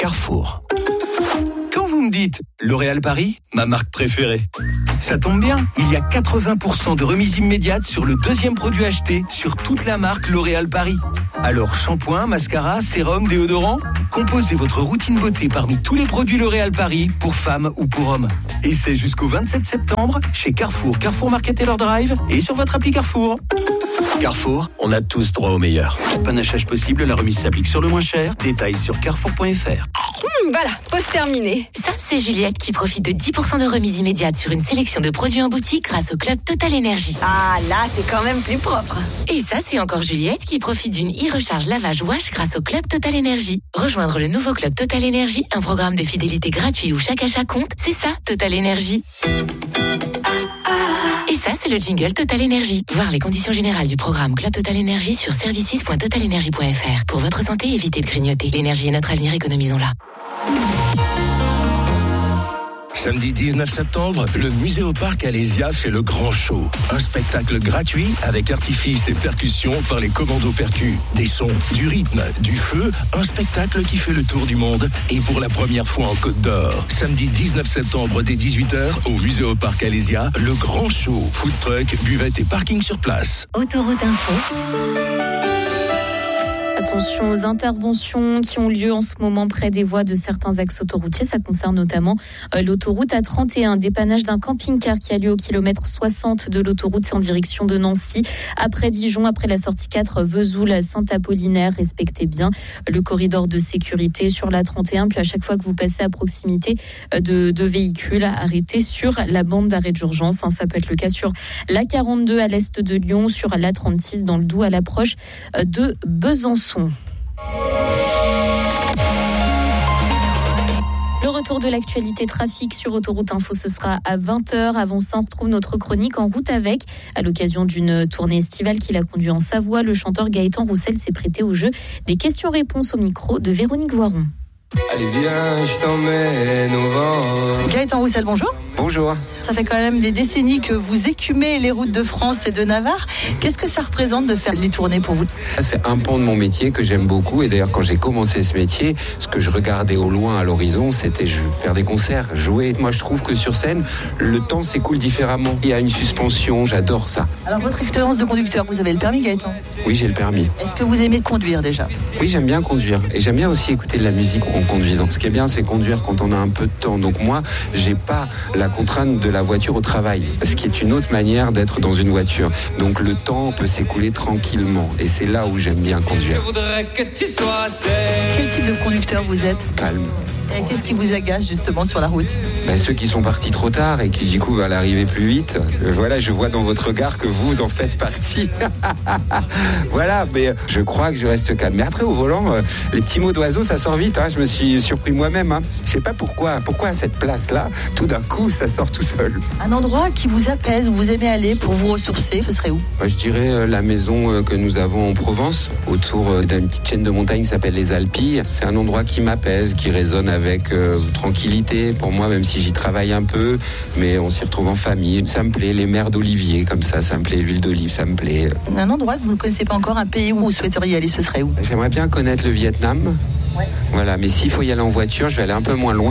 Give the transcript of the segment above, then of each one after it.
Carrefour. Quand vous me dites L'Oréal Paris, ma marque préférée, ça tombe bien, il y a 80% de remise immédiate sur le deuxième produit acheté sur toute la marque L'Oréal Paris. Alors shampoing, mascara, sérum, déodorant, composez votre routine beauté parmi tous les produits L'Oréal Paris pour femmes ou pour hommes. Et c'est jusqu'au 27 septembre chez Carrefour, Carrefour Market Taylor Drive et sur votre appli Carrefour. Carrefour, on a tous droit au meilleur. Panachage possible, la remise s'applique sur le moins cher. Détails sur carrefour.fr. Voilà, pause terminée. Ça, c'est Juliette qui profite de 10% de remise immédiate sur une sélection de produits en boutique grâce au Club Total Énergie. Ah, là, c'est quand même plus propre. Et ça, c'est encore Juliette qui profite d'une e-recharge lavage wash grâce au Club Total Énergie. Rejoindre le nouveau Club Total Énergie, un programme de fidélité gratuit où chaque achat compte, c'est ça, Total Énergie. Et ça, c'est le jingle Total Énergie. Voir les conditions générales du programme Club Total Énergie sur services.totalenergie.fr. Pour votre santé, évitez de grignoter. L'énergie est notre avenir, économisons-la. Samedi 19 septembre, le Muséoparc Alésia fait le grand show. Un spectacle gratuit avec artifices et percussions par les commandos percus. Des sons, du rythme, du feu, un spectacle qui fait le tour du monde et pour la première fois en Côte d'Or. Samedi 19 septembre dès 18h au Muséoparc Alésia, le grand show. Food truck, buvette et parking sur place. Autoroute Info. Attention aux interventions qui ont lieu en ce moment près des voies de certains axes autoroutiers. Ça concerne notamment l'autoroute A31, dépannage d'un camping-car qui a lieu au kilomètre 60 de l'autoroute, c'est en direction de Nancy. Après Dijon, après la sortie 4, Vesoul, Saint-Apollinaire, respectez bien le corridor de sécurité sur l'A31. Puis à chaque fois que vous passez à proximité de véhicules, arrêtez sur la bande d'arrêt d'urgence. Ça peut être le cas sur l'A42 à l'est de Lyon, sur l'A36 dans le Doubs à l'approche de Besançon. Le retour de l'actualité trafic sur Autoroute Info, ce sera à 20h. Avant ça, on retrouve notre chronique En route avec. À l'occasion d'une tournée estivale qu'il a conduit en Savoie, le chanteur Gaëtan Roussel s'est prêté au jeu des questions-réponses au micro de Véronique Voiron. Allez viens, je t'emmène au vent. Gaëtan Roussel, bonjour. Bonjour. Ça fait quand même des décennies que vous écumez les routes de France et de Navarre. Qu'est-ce que ça représente de faire les tournées pour vous ? C'est un pan de mon métier que j'aime beaucoup. Et d'ailleurs, quand j'ai commencé ce métier, ce que je regardais au loin à l'horizon, c'était faire des concerts, jouer. Moi, je trouve que sur scène, le temps s'écoule différemment. Il y a une suspension, j'adore ça. Alors, votre expérience de conducteur, vous avez le permis, Gaëtan ? Oui, j'ai le permis. Est-ce que vous aimez conduire déjà ? Oui, j'aime bien conduire. Et j'aime bien aussi écouter de la musique en conduisant. Ce qui est bien, c'est conduire quand on a un peu de temps. Donc moi, j'ai pas la contrainte de la voiture au travail, ce qui est une autre manière d'être dans une voiture. Donc le temps peut s'écouler tranquillement. Et c'est là où j'aime bien conduire. Quel type de conducteur vous êtes ? Calme. Et qu'est-ce qui vous agace justement sur la route ? Ceux qui sont partis trop tard et qui du coup veulent arriver plus vite. Voilà, je vois dans votre regard que vous en faites partie. Voilà, mais je crois que je reste calme. Mais après au volant, les petits mots d'oiseau, ça sort vite. Je me suis surpris moi-même. Je sais pas pourquoi à cette place-là, tout d'un coup, ça sort tout seul. Un endroit qui vous apaise, où vous aimez aller pour vous ressourcer, ce serait où ? Je dirais la maison que nous avons en Provence, autour d'une petite chaîne de montagnes qui s'appelle les Alpilles. C'est un endroit qui m'apaise, qui résonne avec tranquillité pour moi, même si j'y travaille un peu, mais on s'y retrouve en famille. Ça me plaît, les mers d'olivier comme ça me plaît, l'huile d'olive, ça me plaît. Un endroit que vous ne connaissez pas encore, un pays où vous souhaiteriez aller, ce serait où ? J'aimerais bien connaître le Vietnam. Ouais. Voilà, mais s'il faut y aller en voiture, je vais aller un peu moins loin.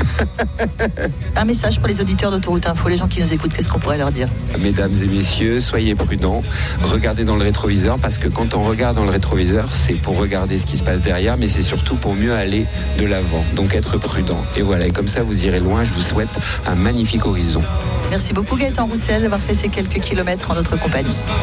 Un message pour les auditeurs d'Autoroute Info, les gens qui nous écoutent, qu'est-ce qu'on pourrait leur dire ? Mesdames et messieurs, soyez prudents, regardez dans le rétroviseur, parce que quand on regarde dans le rétroviseur, c'est pour regarder ce qui se passe derrière, mais c'est surtout pour mieux aller de l'avant. Donc être prudent. Et voilà, et comme ça vous irez loin, je vous souhaite un magnifique horizon. Merci beaucoup Gaëtan Roussel d'avoir fait ces quelques kilomètres en notre compagnie.